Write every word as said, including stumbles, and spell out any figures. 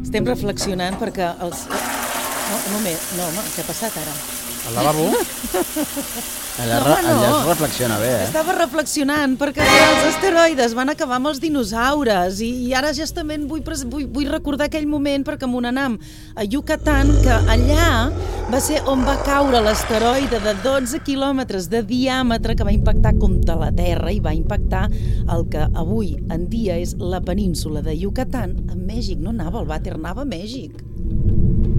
Estem reflexionant perquè els... No, un moment, no, home, què ha passat ara? Al lavabo? Allà, No, home, no. allà es reflexiona bé, eh? Estava reflexionant perquè els asteroides van acabar amb els dinosaures i, i ara justament vull, pres- vull, vull recordar aquell moment perquè m'ho anam a Yucatán, que allà va ser on va caure l'asteroide de dotze quilòmetres de diàmetre que va impactar contra la Terra i va impactar el que avui en dia és la península de Yucatán a Mèxic. No anava al vàter, anava a Mèxic.